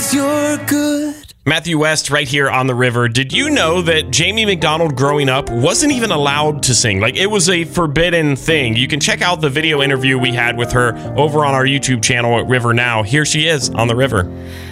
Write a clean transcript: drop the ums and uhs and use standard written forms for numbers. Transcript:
'cause you're good. Matthew West right here on the river. Did you know that Jamie McDonald growing up wasn't even allowed to sing? Like, it was a forbidden thing. You can check out the video interview we had with her over on our YouTube channel at River Now. Here she is on the river.